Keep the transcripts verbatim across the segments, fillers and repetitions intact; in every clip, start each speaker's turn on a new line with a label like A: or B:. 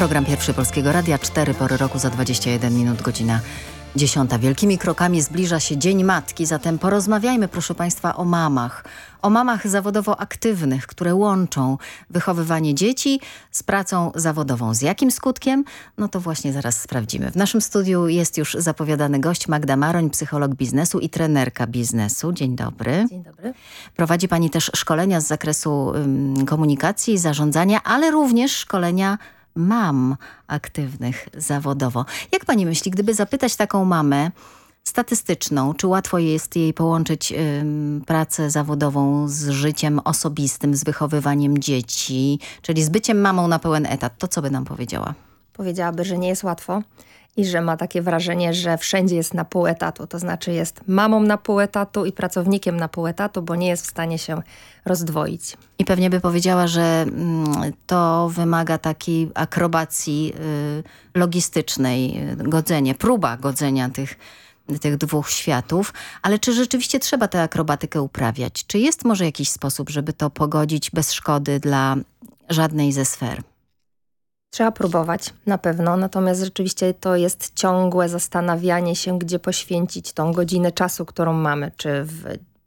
A: Program Pierwszy Polskiego Radia, cztery pory roku za dwadzieścia jeden minut, godzina dziesiąta. Wielkimi krokami zbliża się Dzień Matki, zatem porozmawiajmy, proszę Państwa, o mamach. O mamach zawodowo aktywnych, które łączą wychowywanie dzieci z pracą zawodową. Z jakim skutkiem? No to właśnie zaraz sprawdzimy. W naszym studiu jest już zapowiadany gość Magda Maroń, psycholog biznesu i trenerka biznesu. Dzień dobry.
B: Dzień dobry.
A: Prowadzi Pani też szkolenia z zakresu ym, komunikacji i zarządzania, ale również szkolenia mam aktywnych zawodowo. Jak Pani myśli, gdyby zapytać taką mamę statystyczną, czy łatwo jest jej połączyć ym, pracę zawodową z życiem osobistym, z wychowywaniem dzieci, czyli z byciem mamą na pełen etat, to co by nam powiedziała?
B: Powiedziałaby, że nie jest łatwo i że ma takie wrażenie, że wszędzie jest na pół etatu. To znaczy jest mamą na pół etatu i pracownikiem na pół etatu, bo nie jest w stanie się rozdwoić.
A: I pewnie by powiedziała, że mm, to wymaga takiej akrobacji y, logistycznej, y, godzenie, próba godzenia tych tych dwóch światów, ale czy rzeczywiście trzeba tę akrobatykę uprawiać? Czy jest może jakiś sposób, żeby to pogodzić bez szkody dla żadnej ze sfer?
B: Trzeba próbować, na pewno, natomiast rzeczywiście to jest ciągłe zastanawianie się, gdzie poświęcić tą godzinę czasu, którą mamy, czy w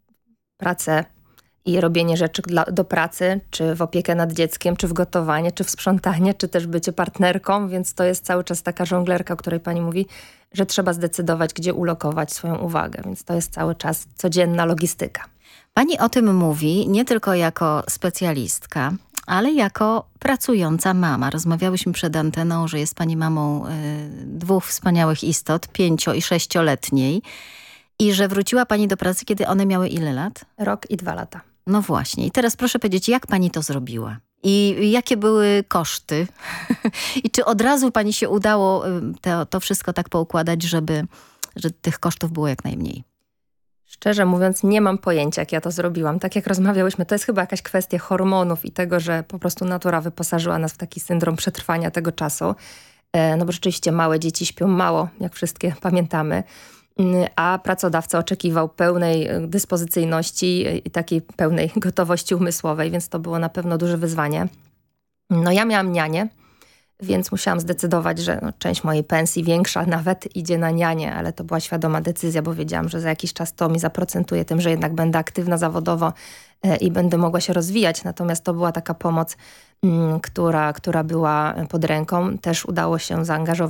B: pracę i robienie rzeczy dla, do pracy, czy w opiekę nad dzieckiem, czy w gotowanie, czy w sprzątanie, czy też bycie partnerką, więc to jest cały czas taka żonglerka, o której pani mówi, że trzeba zdecydować, gdzie ulokować swoją uwagę, więc to jest cały czas codzienna logistyka.
A: Pani o tym mówi nie tylko jako specjalistka, ale jako pracująca mama. Rozmawiałyśmy przed anteną, że jest pani mamą y, dwóch wspaniałych istot, pięcio- i sześcioletniej, i że wróciła pani do pracy, kiedy one miały ile lat?
B: Rok i dwa lata.
A: No właśnie. I teraz proszę powiedzieć, jak pani to zrobiła? I jakie były koszty? I czy od razu pani się udało to, to wszystko tak poukładać, żeby, żeby tych kosztów było jak najmniej?
B: Szczerze mówiąc, nie mam pojęcia, jak ja to zrobiłam. Tak jak rozmawiałyśmy, to jest chyba jakaś kwestia hormonów i tego, że po prostu natura wyposażyła nas w taki syndrom przetrwania tego czasu. No bo rzeczywiście małe dzieci śpią mało, jak wszystkie pamiętamy. A pracodawca oczekiwał pełnej dyspozycyjności i takiej pełnej gotowości umysłowej, więc to było na pewno duże wyzwanie. No ja miałam nianię, więc musiałam zdecydować, że no, część mojej pensji, większa nawet, idzie na nianię, ale to była świadoma decyzja, bo wiedziałam, że za jakiś czas to mi zaprocentuje tym, że jednak będę aktywna zawodowo e, i będę mogła się rozwijać. Natomiast to była taka pomoc, m, która, która była pod ręką. Też udało się zaangażować